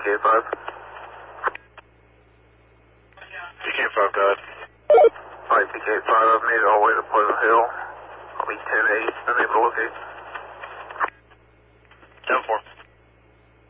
PK5. PK5, go ahead. Alright, PK5, I've made it all the way to Pleasant Hill. I'll be 10-8, unable to locate.